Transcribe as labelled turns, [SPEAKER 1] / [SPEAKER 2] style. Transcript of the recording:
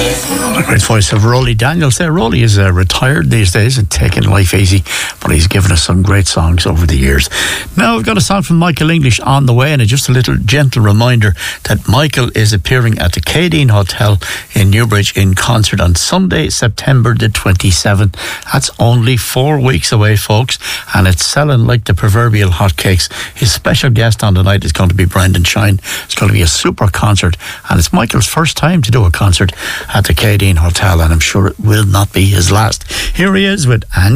[SPEAKER 1] The great voice of Rolly Daniels there. Rolly is retired these days and taking life easy, but he's given us some great songs over the years. Now we've got a song from Michael English on the way, and just a little gentle reminder that Michael is appearing at the Cadine Hotel in Newbridge in concert on Sunday, September the 27th. That's only 4 weeks away, folks, and it's selling like the proverbial hotcakes. His special guest on the night is going to be Brendan Shine. It's going to be a super concert, and it's Michael's first time to do a concert at the Cadine Hotel, and I'm sure it will not be his last. Here he is with